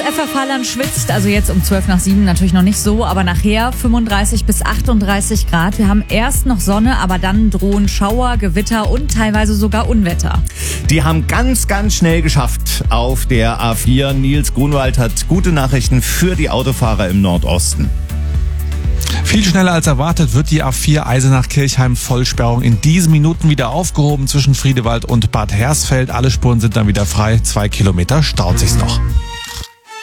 FFH-Land schwitzt, also jetzt um 6:50 natürlich noch nicht so, aber nachher 35 bis 38 Grad. Wir haben erst noch Sonne, aber dann drohen Schauer, Gewitter und teilweise sogar Unwetter. Die haben ganz, ganz schnell geschafft auf der A4. Nils Grunwald hat gute Nachrichten für die Autofahrer im Nordosten. Viel schneller als erwartet wird die A4 Eisenach-Kirchheim-Vollsperrung in diesen Minuten wieder aufgehoben zwischen Friedewald und Bad Hersfeld. Alle Spuren sind dann wieder frei. 2 Kilometer staut sich's noch.